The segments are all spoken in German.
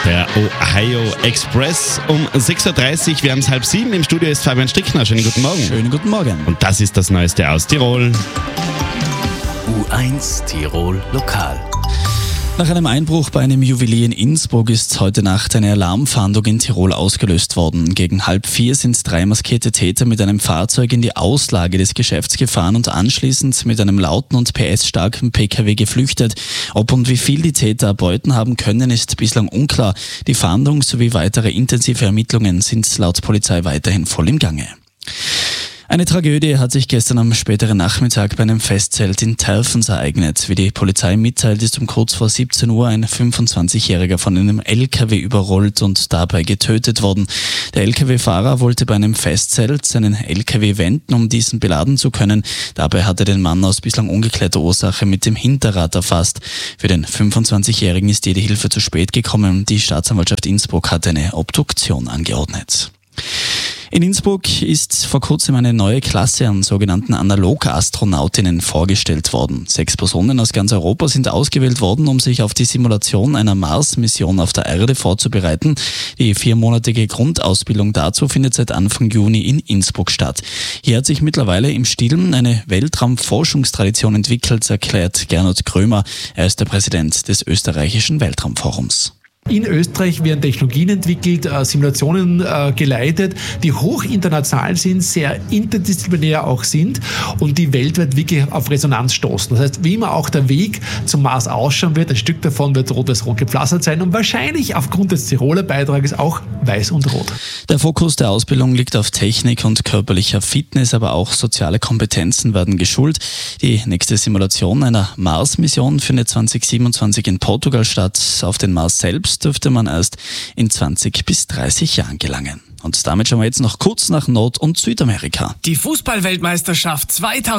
Der Ohio Express um 6.30 Uhr. Wir haben es 6:30. Im Studio ist Fabian Strickner. Schönen guten Morgen. Schönen guten Morgen. Und das ist das Neueste aus Tirol. U1 Tirol Lokal. Nach einem Einbruch bei einem Juwelier in Innsbruck ist heute Nacht eine Alarmfahndung in Tirol ausgelöst worden. Gegen 3:30 sind 3 maskierte Täter mit einem Fahrzeug in die Auslage des Geschäfts gefahren und anschließend mit einem lauten und PS-starken PKW geflüchtet. Ob und wie viel die Täter erbeuten haben können, ist bislang unklar. Die Fahndung sowie weitere intensive Ermittlungen sind laut Polizei weiterhin voll im Gange. Eine Tragödie hat sich gestern am späteren Nachmittag bei einem Festzelt in Telfens ereignet. Wie die Polizei mitteilt, ist um kurz vor 17 Uhr ein 25-Jähriger von einem LKW überrollt und dabei getötet worden. Der LKW-Fahrer wollte bei einem Festzelt seinen LKW wenden, um diesen beladen zu können. Dabei hat er den Mann aus bislang ungeklärter Ursache mit dem Hinterrad erfasst. Für den 25-Jährigen ist jede Hilfe zu spät gekommen. Die Staatsanwaltschaft Innsbruck hat eine Obduktion angeordnet. In Innsbruck ist vor kurzem eine neue Klasse an sogenannten Analogastronautinnen vorgestellt worden. 6 Personen aus ganz Europa sind ausgewählt worden, um sich auf die Simulation einer Mars-Mission auf der Erde vorzubereiten. Die 4-monatige Grundausbildung dazu findet seit Anfang Juni in Innsbruck statt. Hier hat sich mittlerweile im Stillen eine Weltraumforschungstradition entwickelt, erklärt Gernot Krömer. Er ist der Präsident des österreichischen Weltraumforums. In Österreich werden Technologien entwickelt, Simulationen geleitet, die hoch international sind, sehr interdisziplinär auch sind und die weltweit wirklich auf Resonanz stoßen. Das heißt, wie immer auch der Weg zum Mars ausschauen wird, ein Stück davon wird rot-weiß-rot gepflastert sein und wahrscheinlich aufgrund des Tiroler Beitrages auch weiß und rot. Der Fokus der Ausbildung liegt auf Technik und körperlicher Fitness, aber auch soziale Kompetenzen werden geschult. Die nächste Simulation einer Mars-Mission findet 2027 in Portugal statt. Auf den Mars selbst dürfte man erst in 20 bis 30 Jahren gelangen. Und damit schauen wir jetzt noch kurz nach Nord- und Südamerika. Die Fußballweltmeisterschaft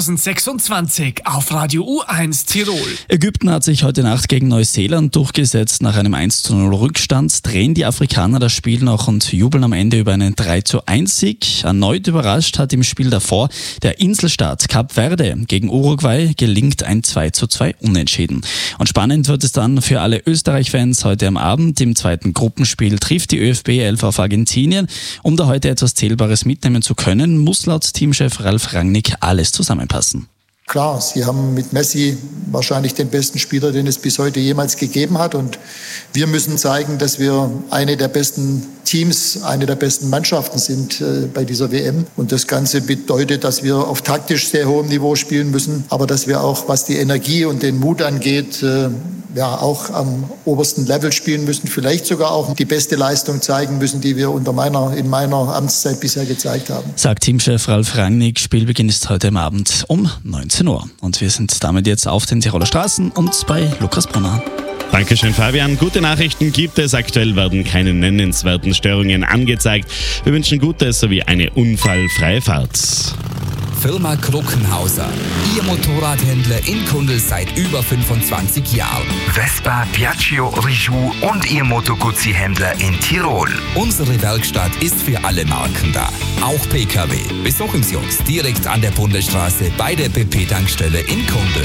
2026 auf Radio U1 Tirol. Ägypten hat sich heute Nacht gegen Neuseeland durchgesetzt. Nach einem 1:0 Rückstand drehen die Afrikaner das Spiel noch und jubeln am Ende über einen 3:1-Sieg. Erneut überrascht hat im Spiel davor der Inselstaat Kap Verde. Gegen Uruguay gelingt ein 2:2 Unentschieden. Und spannend wird es dann für alle Österreich-Fans heute am Abend. Im zweiten Gruppenspiel trifft die ÖFB 11 auf Argentinien. Um da heute etwas Zählbares mitnehmen zu können, muss laut Teamchef Ralf Rangnick alles zusammenpassen. Klar, sie haben mit Messi wahrscheinlich den besten Spieler, den es bis heute jemals gegeben hat. Und wir müssen zeigen, dass wir eine der besten Teams, eine der besten Mannschaften sind bei dieser WM. Und das Ganze bedeutet, dass wir auf taktisch sehr hohem Niveau spielen müssen, aber dass wir auch, was die Energie und den Mut angeht, auch am obersten Level spielen müssen, vielleicht sogar auch die beste Leistung zeigen müssen, die wir in meiner Amtszeit bisher gezeigt haben. Sagt Teamchef Ralf Rangnick. Spielbeginn ist heute am Abend um 19 Uhr. Und wir sind damit jetzt auf den Tiroler Straßen und bei Lukas Brunner. Dankeschön, Fabian. Gute Nachrichten gibt es. Aktuell werden keine nennenswerten Störungen angezeigt. Wir wünschen Gutes sowie eine unfallfreie Fahrt. Firma Kruckenhauser. Ihr Motorradhändler in Kundl seit über 25 Jahren. Vespa, Piaggio, Rijou und Ihr Moto Guzzi-Händler in Tirol. Unsere Werkstatt ist für alle Marken da. Auch PKW. Besuchen Sie uns direkt an der Bundesstraße bei der BP-Tankstelle in Kundl.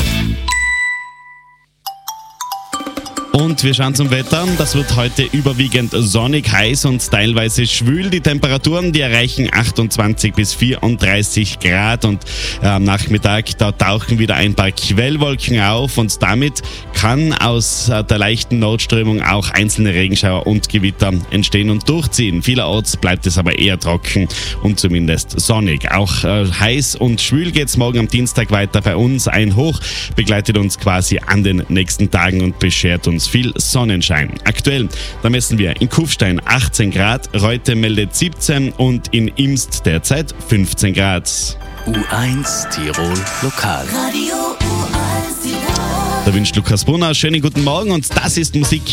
Und wir schauen zum Wetter. Das wird heute überwiegend sonnig, heiß und teilweise schwül. Die Temperaturen, die erreichen 28 bis 34 Grad. Und am Nachmittag, da tauchen wieder ein paar Quellwolken auf. Und damit kann aus der leichten Nordströmung auch einzelne Regenschauer und Gewitter entstehen und durchziehen. Vielerorts bleibt es aber eher trocken und zumindest sonnig. Auch heiß und schwül geht es morgen am Dienstag weiter bei uns. Ein Hoch begleitet uns quasi an den nächsten Tagen und beschert uns viel Sonnenschein. Aktuell, da messen wir in Kufstein 18 Grad, Reute meldet 17 und in Imst derzeit 15 Grad. U1 Tirol Lokal. Radio U1 Tirol. Da wünscht Lukas Brunner schönen guten Morgen und das ist Musik